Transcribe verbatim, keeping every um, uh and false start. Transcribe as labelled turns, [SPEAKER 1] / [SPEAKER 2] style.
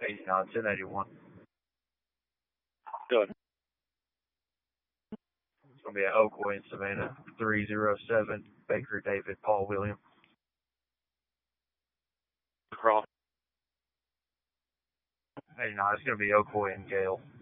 [SPEAKER 1] eighty-nine, ten eighty-one.
[SPEAKER 2] Done.
[SPEAKER 1] It's going to be at Oakwood in Savannah, three oh seven, Baker David, Paul William.
[SPEAKER 2] Across.
[SPEAKER 1] eighty-nine, it's going to be Oakwood and Gale.